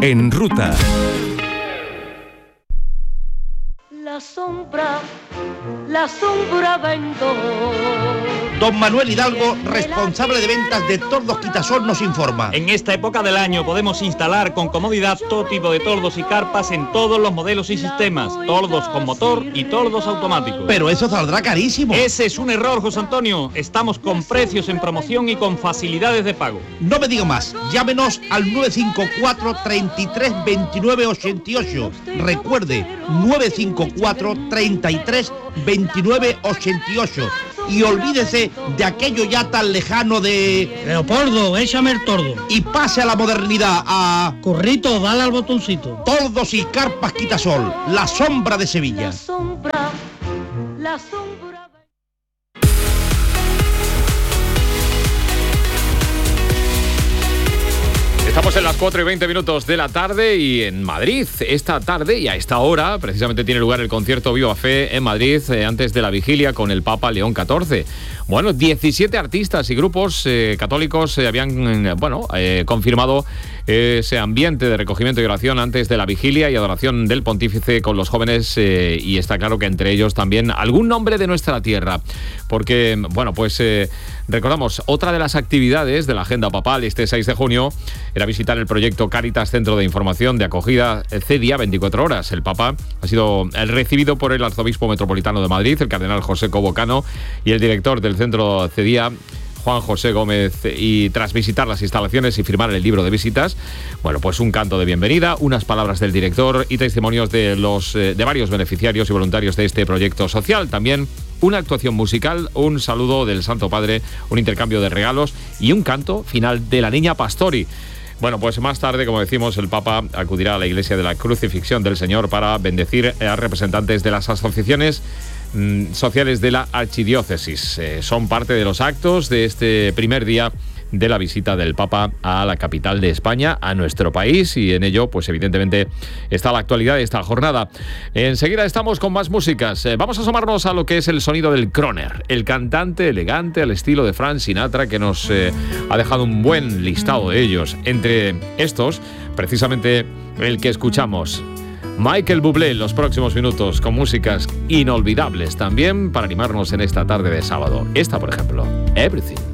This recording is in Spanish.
En ruta. La sombra vendo. Don Manuel Hidalgo, responsable de ventas de Tordos Quitasol, nos informa. En esta época del año podemos instalar con comodidad todo tipo de tordos y carpas en todos los modelos y sistemas, tordos con motor y tordos automáticos. Pero eso saldrá carísimo. Ese es un error, José Antonio. Estamos con precios en promoción y con facilidades de pago. No me diga más, llámenos al 954 33 29 88. Recuerde, 954 33 29 88. Y olvídese de aquello ya tan lejano de... Leopoldo, échame el tordo. Y pase a la modernidad, a... Corrito, dale al botoncito. Tordos y carpas Quitasol, la sombra de Sevilla. La sombra. Estamos en las 4:20 de la tarde y en Madrid, esta tarde y a esta hora, precisamente tiene lugar el concierto Viva Fe en Madrid, antes de la vigilia con el Papa León XIV. Bueno, 17 artistas y grupos católicos habían, confirmado ese ambiente de recogimiento y oración antes de la vigilia y adoración del pontífice con los jóvenes, y está claro que entre ellos también algún nombre de nuestra tierra, porque, recordamos, otra de las actividades de la agenda papal este 6 de junio era visitar el proyecto Cáritas, Centro de Información de Acogida CEDIA 24 horas. El Papa ha sido recibido por el arzobispo metropolitano de Madrid, el cardenal José Cobo Cano, y el director del centro CEDIA, Juan José Gómez, y tras visitar las instalaciones y firmar el libro de visitas, un canto de bienvenida, unas palabras del director y testimonios de varios beneficiarios y voluntarios de este proyecto social. También una actuación musical, un saludo del Santo Padre, un intercambio de regalos y un canto final de la Niña Pastori. Más tarde, como decimos, el Papa acudirá a la Iglesia de la Crucifixión del Señor para bendecir a representantes de las asociaciones sociales de la archidiócesis. Son parte de los actos de este primer día de la visita del Papa a la capital de España, a nuestro país, y en ello, evidentemente, está la actualidad de esta jornada. Enseguida estamos con más músicas. Vamos a asomarnos a lo que es el sonido del crooner, el cantante elegante al estilo de Frank Sinatra, que nos ha dejado un buen listado de ellos. Entre estos, precisamente el que escuchamos, Michael Bublé, en los próximos minutos, con músicas inolvidables también para animarnos en esta tarde de sábado. Esta, por ejemplo, Everything.